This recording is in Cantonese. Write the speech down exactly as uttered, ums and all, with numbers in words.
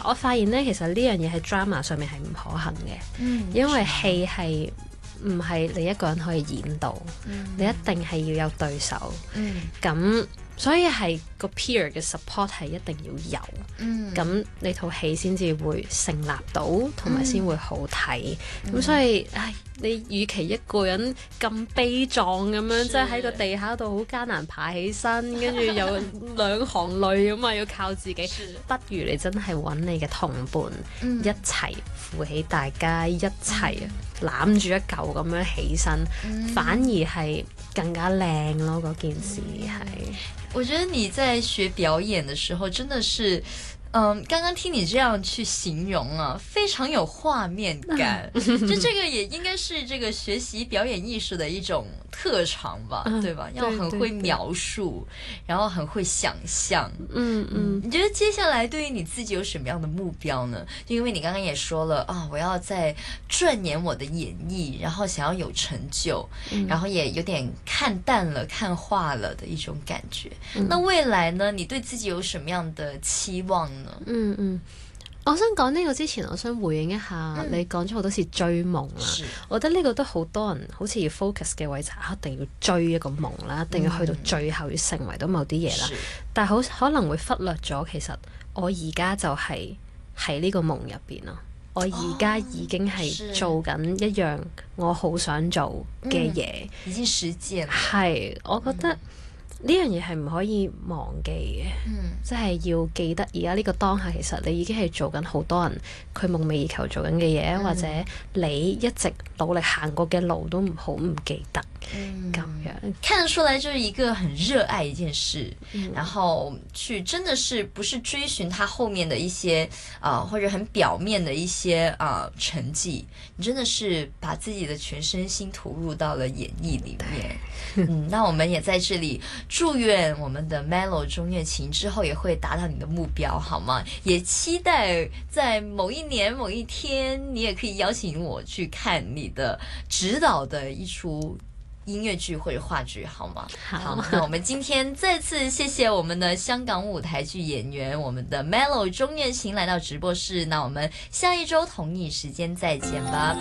但我發現咧，其實呢樣嘢喺 drama 上面係唔可行嘅， 嗯， 因為戲係唔係你一個人可以演到， 嗯、 你一定係要有對手，咁、 嗯、 所以係個 peer 嘅 support 係一定要有，咁、嗯、你套戲先至會成立到，同埋先會好睇。咁、嗯、所以，唉，你與其一個人咁悲壯咁樣，即係喺個地下度好艱難爬起身，跟住有兩行淚咁啊，要靠自己，不如你真係揾你嘅同伴、嗯、一齊扶起大家，一齊攬住一嚿咁樣起身，嗯、反而係更加靚咯。嗰件事係。 我覺得你在學表演的時候，真的是，嗯，剛剛聽你這樣去形容啊，非常有畫面感。就這個也應該是這個學習表演藝術的一種特長吧，嗯、對吧？要很會描述，對對對，然後很會想象。嗯嗯，你覺得接下來對於你自己有什麼樣的目標呢？就因為你剛剛也說了啊，我要再鑽研我的演藝，然後想要有成就，嗯、然後也有點看淡了、看化了的一種感覺。嗯、那未來呢？你對自己有什麼樣的期望呢？ 嗯嗯。我想講呢個之前，我想回應一下、嗯、你講咗好多次追夢啦。是我覺得呢個都好多人好似要 focus 嘅位就係一定要追一個夢啦，一定要去到最後要成為到某啲嘢啦。是但係好可能會忽略咗，其實我而家就係喺呢個夢入邊咯。我而家已經係做緊一樣我好想做嘅嘢、 嗯，已經實踐。 係，我覺得、嗯。呢樣嘢係唔可以忘記嘅，嗯、即係要記得而家呢個當下，其實你已經係做緊好多人佢夢寐以求做緊嘅嘢，嗯、或者你一直努力行過嘅路都唔好唔記得，咁、嗯、樣看得出來就是一個很熱愛一件事， 嗯、 然後去真的是不是追尋它後面的一些啊、呃、或者很表面的一些啊、呃、成績，你真的是把自己的全身心投入到了演藝裏面。嗯，那我們也在這裡祝願我們的 Melo 鐘月琴之後也會達到你的目標，好嗎？也期待在某一年某一天，你也可以邀請我去看你的指導的一出音樂劇或者話劇，好嗎？好，那我們今天再次謝謝我們的香港舞台劇演員，我們的 Melo 鐘月琴來到直播室。那我們下一周同一時間再見吧。